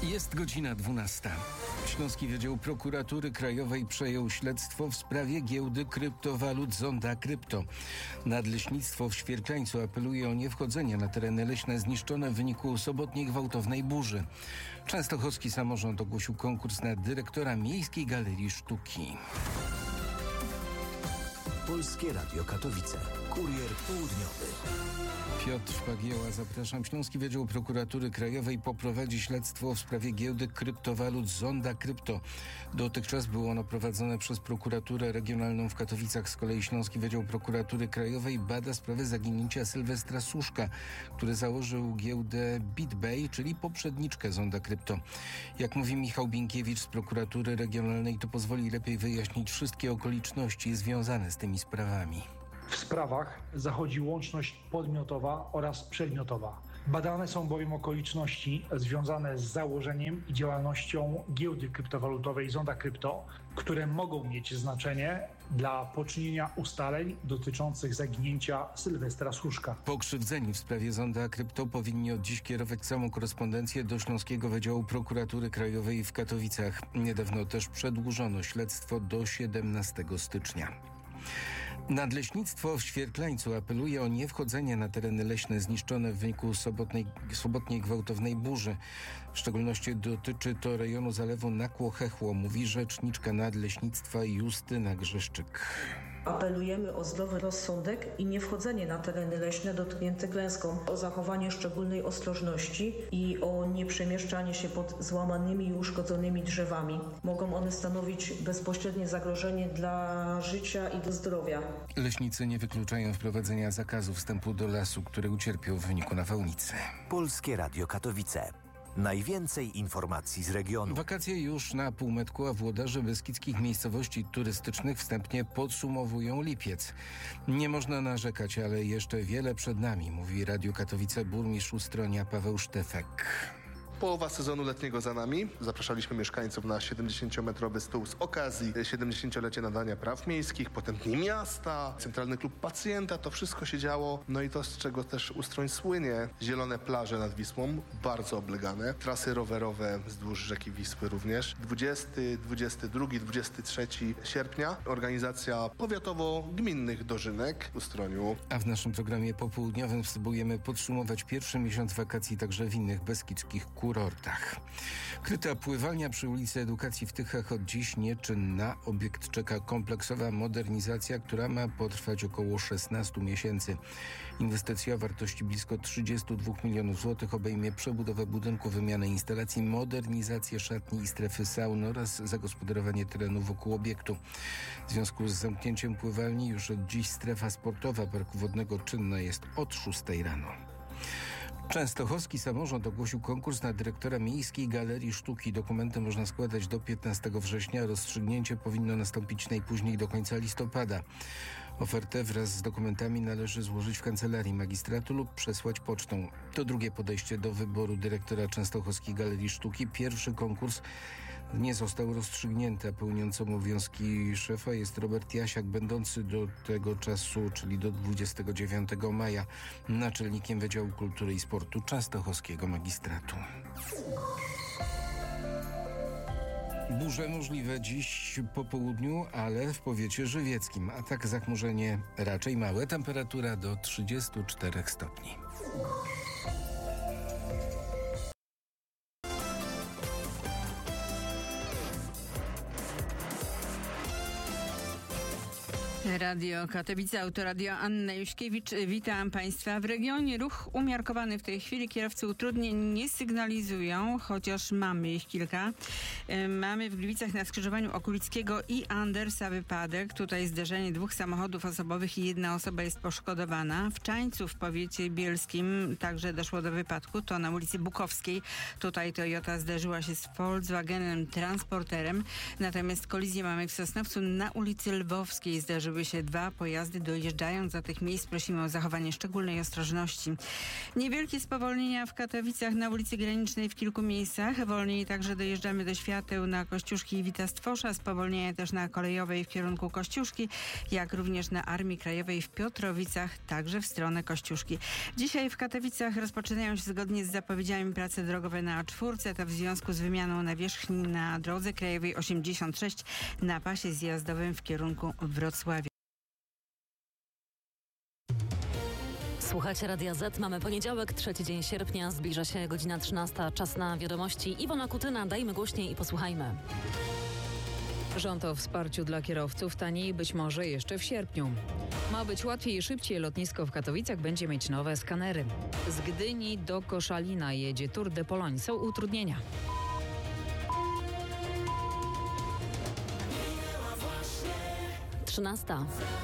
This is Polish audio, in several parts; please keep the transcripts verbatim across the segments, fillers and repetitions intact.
Jest godzina dwunasta. Śląski Wydział Prokuratury Krajowej przejął śledztwo w sprawie giełdy kryptowalut Zonda Krypto. Nadleśnictwo w Świerklańcu apeluje o niewchodzenie na tereny leśne zniszczone w wyniku sobotniej gwałtownej burzy. Częstochowski samorząd ogłosił konkurs na dyrektora Miejskiej Galerii Sztuki. Polskie Radio Katowice. Kurier południowy. Piotr Szpagieła, zapraszam. Śląski Wydział Prokuratury Krajowej poprowadzi śledztwo w sprawie giełdy kryptowalut Zonda Krypto. Dotychczas było ono prowadzone przez Prokuraturę Regionalną w Katowicach. Z kolei Śląski Wydział Prokuratury Krajowej bada sprawę zaginięcia Sylwestra Suszka, który założył giełdę BitBay, czyli poprzedniczkę Zonda Krypto. Jak mówi Michał Binkiewicz z Prokuratury Regionalnej, to pozwoli lepiej wyjaśnić wszystkie okoliczności związane z tymi sprawami. W sprawach zachodzi łączność podmiotowa oraz przedmiotowa. Badane są bowiem okoliczności związane z założeniem i działalnością giełdy kryptowalutowej Zonda Krypto, które mogą mieć znaczenie dla poczynienia ustaleń dotyczących zaginięcia Sylwestra Suszka. Pokrzywdzeni w sprawie Zonda Krypto powinni od dziś kierować całą korespondencję do Śląskiego Wydziału Prokuratury Krajowej w Katowicach. Niedawno też przedłużono śledztwo do siedemnastego stycznia. Nadleśnictwo w Świerklańcu apeluje o niewchodzenie na tereny leśne zniszczone w wyniku sobotniej, sobotniej gwałtownej burzy. W szczególności dotyczy to rejonu zalewu Nakło-Hechło, mówi rzeczniczka Nadleśnictwa Justyna Grzeszczyk. Apelujemy o zdrowy rozsądek i niewchodzenie na tereny leśne dotknięte klęską, o zachowanie szczególnej ostrożności i o nieprzemieszczanie się pod złamanymi i uszkodzonymi drzewami. Mogą one stanowić bezpośrednie zagrożenie dla życia i do zdrowia. Leśnicy nie wykluczają wprowadzenia zakazu wstępu do lasu, który ucierpiał w wyniku nawałnicy. Polskie Radio Katowice. Najwięcej informacji z regionu. Wakacje już na półmetku, a włodarze beskidzkich miejscowości turystycznych wstępnie podsumowują lipiec. Nie można narzekać, ale jeszcze wiele przed nami, mówi Radio Katowice burmistrz Ustronia Paweł Sztefek. Połowa sezonu letniego za nami. Zapraszaliśmy mieszkańców na siedemdziesięciometrowy stół z okazji siedemdziesięciolecia nadania praw miejskich, potem Dni Miasta, Centralny Klub Pacjenta, to wszystko się działo. No i to, z czego też Ustroń słynie, zielone plaże nad Wisłą, bardzo oblegane, trasy rowerowe wzdłuż rzeki Wisły również. dwudziestego, dwudziestego drugiego, dwudziestego trzeciego sierpnia organizacja powiatowo-gminnych dożynek w Ustroniu. A w naszym programie popołudniowym spróbujemy podsumować pierwszy miesiąc wakacji także w innych beskidzkich kurortach. kurortach. Kryta pływalnia przy ulicy Edukacji w Tychach od dziś nieczynna. Obiekt czeka kompleksowa modernizacja, która ma potrwać około szesnaście miesięcy. Inwestycja o wartości blisko trzydzieści dwa milionów złotych obejmie przebudowę budynku, wymianę instalacji, modernizację szatni i strefy sauny oraz zagospodarowanie terenu wokół obiektu. W związku z zamknięciem pływalni już od dziś strefa sportowa parku wodnego czynna jest od szóstej rano. Częstochowski samorząd ogłosił konkurs na dyrektora Miejskiej Galerii Sztuki. Dokumenty można składać do piętnastego września. Rozstrzygnięcie powinno nastąpić najpóźniej do końca listopada. Ofertę wraz z dokumentami należy złożyć w kancelarii magistratu lub przesłać pocztą. To drugie podejście do wyboru dyrektora Częstochowskiej Galerii Sztuki. Pierwszy konkurs nie został rozstrzygnięty, a pełniącym obowiązki szefa jest Robert Jasiak, będący do tego czasu, czyli do dwudziestego dziewiątego maja, naczelnikiem Wydziału Kultury i Sportu Częstochowskiego Magistratu. Burze możliwe dziś po południu, ale w powiecie żywieckim, a tak zachmurzenie raczej małe. Temperatura do trzydziestu czterech stopni. Radio Katowice, Autoradio Anna Juśkiewicz. Witam Państwa. W regionie ruch umiarkowany w tej chwili. Kierowcy utrudnień nie sygnalizują, chociaż mamy ich kilka. Mamy w Gliwicach na skrzyżowaniu Okulickiego i Andersa wypadek. Tutaj zderzenie dwóch samochodów osobowych i jedna osoba jest poszkodowana. W Czańcu w powiecie bielskim także doszło do wypadku. To na ulicy Bukowskiej. Tutaj Toyota zderzyła się z Volkswagenem Transporterem. Natomiast kolizję mamy w Sosnowcu na ulicy Lwowskiej. Zdarzyły zdarzyły się dwa pojazdy. Dojeżdżając do tych miejsc prosimy o zachowanie szczególnej ostrożności. Niewielkie spowolnienia w Katowicach na ulicy Granicznej w kilku miejscach. Wolniej także dojeżdżamy do świateł na Kościuszki i Wita Stwosza. Spowolnienia też na Kolejowej w kierunku Kościuszki, jak również na Armii Krajowej w Piotrowicach, także w stronę Kościuszki. Dzisiaj w Katowicach rozpoczynają się zgodnie z zapowiedziami prace drogowe na A cztery. To w związku z wymianą nawierzchni na drodze krajowej osiemdziesiąt sześć na pasie zjazdowym w kierunku Wrocławia. Słuchajcie Radia Z. Mamy poniedziałek, trzeci dzień sierpnia. Zbliża się godzina trzynasta. Czas na wiadomości. Iwona Kutyna, dajmy głośniej i posłuchajmy. Rząd o wsparciu dla kierowców taniej być może jeszcze w sierpniu. Ma być łatwiej i szybciej. Lotnisko w Katowicach będzie mieć nowe skanery. Z Gdyni do Koszalina jedzie Tour de Pologne. Są utrudnienia. trzynasta.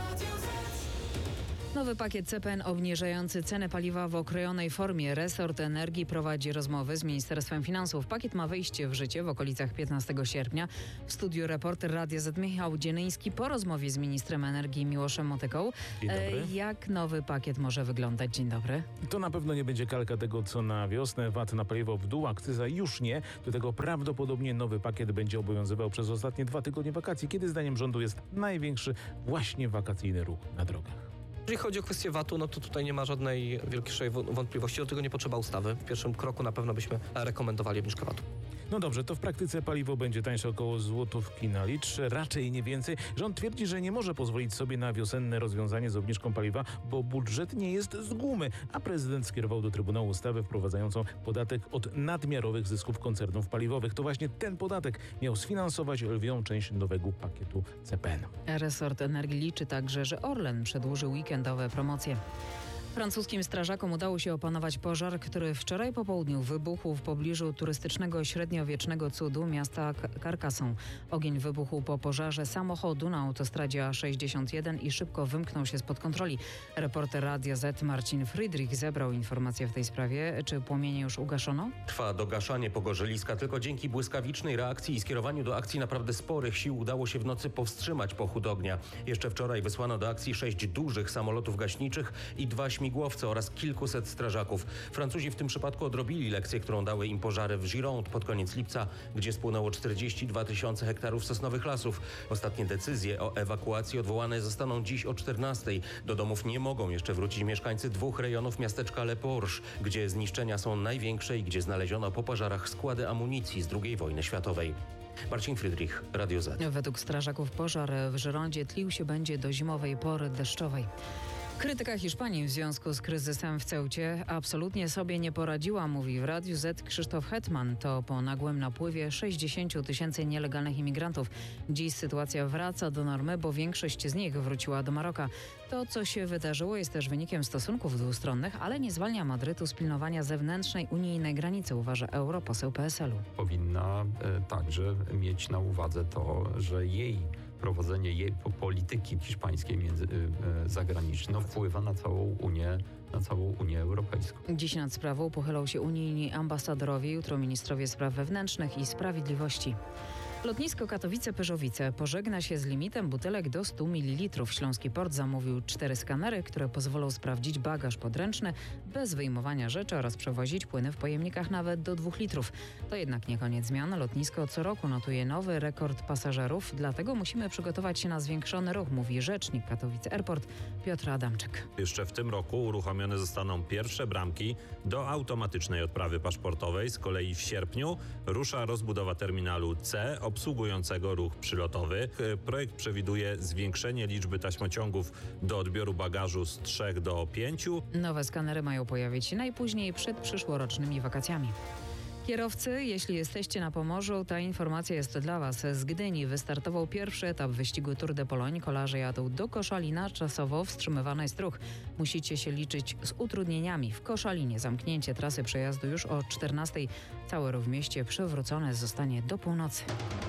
Nowy pakiet C P N obniżający cenę paliwa w okrojonej formie. Resort Energii prowadzi rozmowy z Ministerstwem Finansów. Pakiet ma wejść w życie w okolicach piętnastego sierpnia. W studiu reporter Radia Z Michał Dzienyński po rozmowie z ministrem energii Miłoszem Motyką. Dzień dobry. E, jak nowy pakiet może wyglądać? Dzień dobry. To na pewno nie będzie kalka tego, co na wiosnę. V A T na paliwo w dół, akcyza już nie. Do tego prawdopodobnie nowy pakiet będzie obowiązywał przez ostatnie dwa tygodnie wakacji, kiedy zdaniem rządu jest największy właśnie wakacyjny ruch na drogach. Jeżeli chodzi o kwestię V A T u, no to tutaj nie ma żadnej większej wątpliwości. Do tego nie potrzeba ustawy. W pierwszym kroku na pewno byśmy rekomendowali obniżkę V A T u. No dobrze, to w praktyce paliwo będzie tańsze około złotówki na litr, raczej nie więcej. Rząd twierdzi, że nie może pozwolić sobie na wiosenne rozwiązanie z obniżką paliwa, bo budżet nie jest z gumy, a prezydent skierował do Trybunału ustawę wprowadzającą podatek od nadmiarowych zysków koncernów paliwowych. To właśnie ten podatek miał sfinansować lwią część nowego pakietu C P N. Resort Energii liczy także, że Orlen przedłuży weekendowe promocje. Francuskim strażakom udało się opanować pożar, który wczoraj po południu wybuchł w pobliżu turystycznego średniowiecznego cudu miasta Carcassonne. Ogień wybuchł po pożarze samochodu na autostradzie A sześćdziesiąt jeden i szybko wymknął się spod kontroli. Reporter Radia Z Marcin Friedrich zebrał informacje w tej sprawie. Czy płomienie już ugaszono? Trwa dogaszanie pogorzeliska. Tylko dzięki błyskawicznej reakcji i skierowaniu do akcji naprawdę sporych sił udało się w nocy powstrzymać pochód ognia. Jeszcze wczoraj wysłano do akcji sześć dużych samolotów gaśniczych i dwa śmigłowce oraz kilkuset strażaków. Francuzi w tym przypadku odrobili lekcję, którą dały im pożary w Gironde pod koniec lipca, gdzie spłonęło czterdzieści dwa tysiące hektarów sosnowych lasów. Ostatnie decyzje o ewakuacji odwołane zostaną dziś o czternastej. Do domów nie mogą jeszcze wrócić mieszkańcy dwóch rejonów miasteczka Le Porche, gdzie zniszczenia są największe i gdzie znaleziono po pożarach składy amunicji z drugiej wojny światowej. Marcin Friedrich, Radio Z. Według strażaków pożar w Girondzie tlił się będzie do zimowej pory deszczowej. Krytyka Hiszpanii w związku z kryzysem w Ceucie absolutnie sobie nie poradziła, mówi w Radiu Z Krzysztof Hetman. To po nagłym napływie sześćdziesięciu tysięcy nielegalnych imigrantów. Dziś sytuacja wraca do normy, bo większość z nich wróciła do Maroka. To, co się wydarzyło, jest też wynikiem stosunków dwustronnych, ale nie zwalnia Madrytu z pilnowania zewnętrznej unijnej granicy, uważa europoseł P S L u. Powinna e, także mieć na uwadze to, że jej prowadzenie jej polityki hiszpańskiej między, e, zagranicznej wpływa na całą Unię, na całą Unię Europejską. Dziś nad sprawą pochylą się unijni ambasadorowie, jutro ministrowie spraw wewnętrznych i sprawiedliwości. Lotnisko Katowice-Pyrzowice pożegna się z limitem butelek do stu mililitrów. Śląski Port zamówił cztery skanery, które pozwolą sprawdzić bagaż podręczny bez wyjmowania rzeczy oraz przewozić płyny w pojemnikach nawet do dwóch litrów. To jednak nie koniec zmian. Lotnisko co roku notuje nowy rekord pasażerów, dlatego musimy przygotować się na zwiększony ruch, mówi rzecznik Katowice Airport Piotr Adamczyk. Jeszcze w tym roku uruchomione zostaną pierwsze bramki do automatycznej odprawy paszportowej. Z kolei w sierpniu rusza rozbudowa terminalu C obsługującego ruch przylotowy. Projekt przewiduje zwiększenie liczby taśmociągów do odbioru bagażu z trzech do pięciu. Nowe skanery mają pojawić się najpóźniej przed przyszłorocznymi wakacjami. Kierowcy, jeśli jesteście na Pomorzu, ta informacja jest dla Was. Z Gdyni wystartował pierwszy etap wyścigu Tour de Pologne. Kolarze jadą do Koszalina. Czasowo wstrzymywany jest ruch. Musicie się liczyć z utrudnieniami. W Koszalinie zamknięcie trasy przejazdu już o czternastej. Cały ruch w mieście przywrócone zostanie do północy.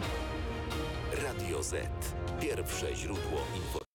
Radio Z. Pierwsze źródło informacji.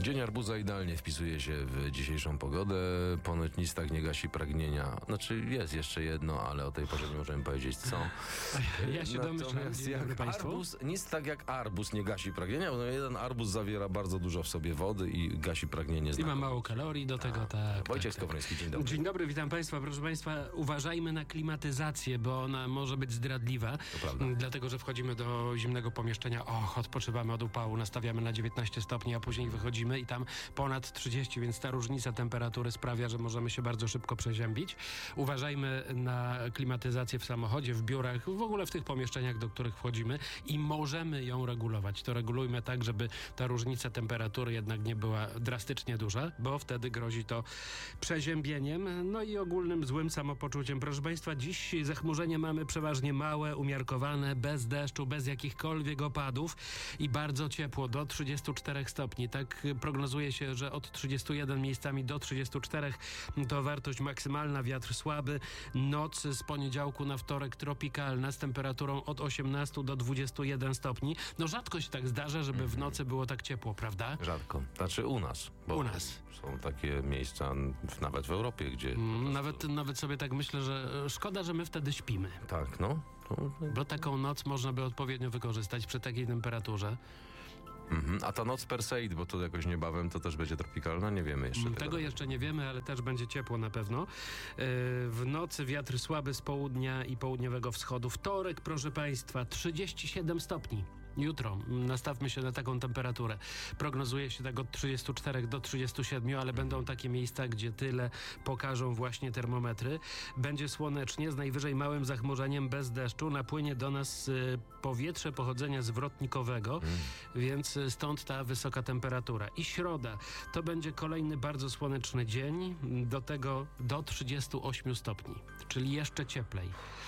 Dzień arbuza idealnie wpisuje się w dzisiejszą pogodę. Ponoć nic tak nie gasi pragnienia. Znaczy jest jeszcze jedno, ale o tej porze nie możemy powiedzieć co. Ja się domyślam, Natomiast dzień dobry jak państwu. arbuz, nic tak jak arbuz nie gasi pragnienia, bo jeden arbuz zawiera bardzo dużo w sobie wody i gasi pragnienie I ma znakomicie. mało kalorii do tego, tak. Wojciech tak, Skowroński, dzień dobry. Dzień dobry, witam Państwa. Proszę Państwa, uważajmy na klimatyzację, bo ona może być zdradliwa. m, Dlatego, że wchodzimy do zimnego pomieszczenia, och, odpoczywamy od upału, nastawiamy na dziewiętnaście stopni, a później wychodzimy i tam ponad trzydzieści, więc ta różnica temperatury sprawia, że możemy się bardzo szybko przeziębić. Uważajmy na klimatyzację w samochodzie, w biurach, w ogóle w tych pomieszczeniach, do których wchodzimy i możemy ją regulować. To regulujmy tak, żeby ta różnica temperatury jednak nie była drastycznie duża, bo wtedy grozi to przeziębieniem, no i ogólnym złym samopoczuciem. Proszę Państwa, dziś zachmurzenie mamy przeważnie małe, umiarkowane, bez deszczu, bez jakichkolwiek opadów i bardzo ciepło, do trzydziestu czterech stopni. Tak prognozuje się, że od trzydziestu jeden miejscami do trzydziestu czterech to wartość maksymalna, wiatr słaby. Noc z poniedziałku na wtorek tropikalna z temperaturą od osiemnastu do dwudziestu jeden stopni. No rzadko się tak zdarza, żeby w nocy było tak ciepło, prawda? Rzadko. Znaczy u nas. Bo U nas. Są takie miejsca w, nawet w Europie, gdzie... Mm, nawet, nawet sobie tak myślę, że szkoda, że my wtedy śpimy. Tak, no. To... Bo taką noc można by odpowiednio wykorzystać przy takiej temperaturze. Mhm. A ta noc Perseid, bo to jakoś niebawem to też będzie tropikalna, nie wiemy jeszcze Tego, tego. tego jeszcze nie wiemy, ale też będzie ciepło na pewno. Yy, w nocy wiatr słaby z południa i południowego wschodu. Wtorek, proszę Państwa, trzydzieści siedem stopni. Jutro nastawmy się na taką temperaturę. Prognozuje się tak od trzydziestu czterech do trzydziestu siedmiu, ale będą takie miejsca, gdzie tyle pokażą właśnie termometry. Będzie słonecznie, z najwyżej małym zachmurzeniem, bez deszczu. Napłynie do nas y, powietrze pochodzenia zwrotnikowego, mm. więc stąd ta wysoka temperatura. I środa to będzie kolejny bardzo słoneczny dzień, do tego do trzydziestu ośmiu stopni, czyli jeszcze cieplej.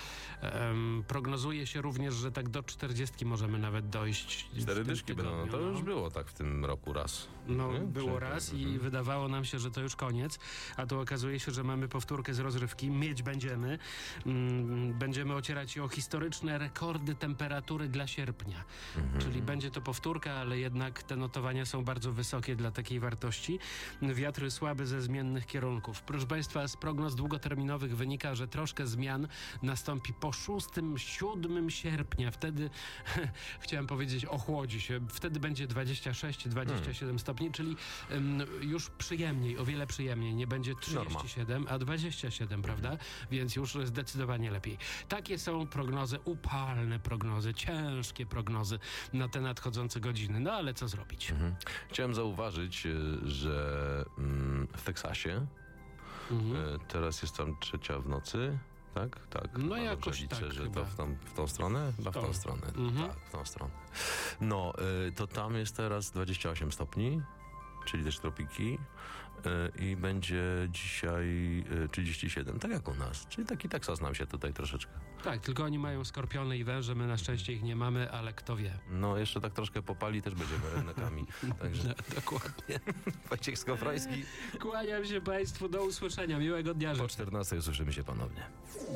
Um, prognozuje się również, że tak do czterdziestki możemy nawet dojść. Cztery dyszki będą, no to już było tak w tym roku raz. No nie? było Czy... raz i mhm. wydawało nam się, że to już koniec, a tu okazuje się, że mamy powtórkę z rozrywki. Mieć będziemy. Mm, będziemy ocierać się o historyczne rekordy temperatury dla sierpnia. Mhm. Czyli będzie to powtórka, ale jednak te notowania są bardzo wysokie dla takiej wartości. Wiatry słabe ze zmiennych kierunków. Proszę Państwa, z prognoz długoterminowych wynika, że troszkę zmian nastąpi po szóstym, siódmym sierpnia. Wtedy, chciałem powiedzieć, ochłodzi się. Wtedy będzie dwadzieścia sześć dwadzieścia siedem hmm. stopni, czyli um, już przyjemniej, o wiele przyjemniej. Nie będzie trzydzieści siedem, Norma. A dwadzieścia siedem, prawda? Więc już zdecydowanie lepiej. Takie są prognozy, upalne prognozy, ciężkie prognozy na te nadchodzące godziny. No ale co zrobić? Mhm. Chciałem zauważyć, że mm, w Teksasie mhm. teraz jest tam trzecia w nocy. Tak? Tak. No jakoś liczę, tak, że chyba. To w, tą, w tą stronę? Chyba w tą stronę. Mhm. Tak, w tą stronę. No, y, to tam jest teraz dwadzieścia osiem stopni, czyli też tropiki y, i będzie dzisiaj y, trzydzieści siedem, tak jak u nas. Czyli taki Teksas nam się tutaj troszeczkę. Tak, tylko oni mają skorpiony i węże, my na szczęście ich nie mamy, ale kto wie. No, jeszcze tak troszkę popali, też będziemy rednekami. Także... No, dokładnie. Wojciech Skowroński. Kłaniam się Państwu, do usłyszenia. Miłego dnia życzę. Po czternastej usłyszymy się ponownie.